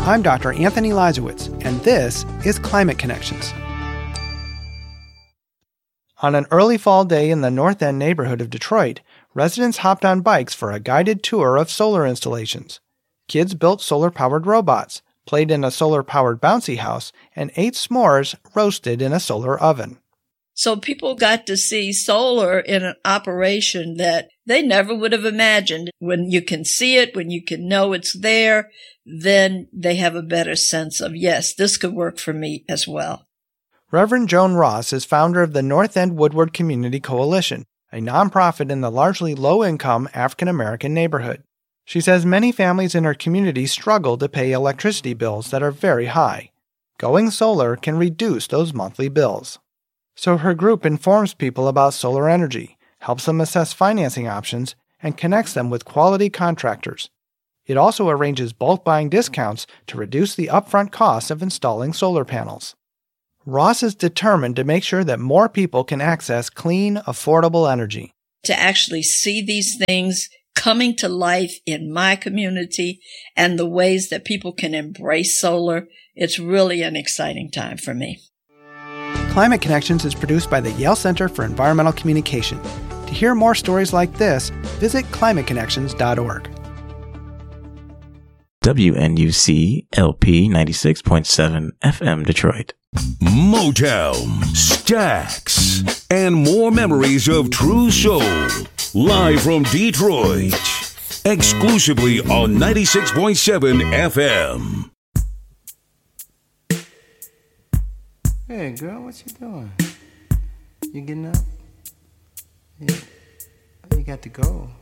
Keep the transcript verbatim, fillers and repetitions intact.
I'm Doctor Anthony Lazowitz, and this is Climate Connections. On an early fall day in the North End neighborhood of Detroit, residents hopped on bikes for a guided tour of solar installations. Kids built solar-powered robots, played in a solar-powered bouncy house, and ate s'mores roasted in a solar oven. So people got to see solar in an operation that they never would have imagined. When you can see it, when you can know it's there, then they have a better sense of, yes, this could work for me as well. Reverend Joan Ross is founder of the North End Woodward Community Coalition, a nonprofit in the largely low-income African-American neighborhood. She says many families in her community struggle to pay electricity bills that are very high. Going solar can reduce those monthly bills. So her group informs people about solar energy, helps them assess financing options, and connects them with quality contractors. It also arranges bulk buying discounts to reduce the upfront cost of installing solar panels. Ross is determined to make sure that more people can access clean, affordable energy. To actually see these things coming to life in my community and the ways that people can embrace solar, it's really an exciting time for me. Climate Connections is produced by the Yale Center for Environmental Communication. To hear more stories like this, visit climate connections dot org. W N U C L P ninety-six point seven F M Detroit. Motown, Stax, and more memories of true soul. Live from Detroit. Exclusively on ninety-six point seven F M. Hey, girl, what you doing? You getting up? Yeah. You got to go.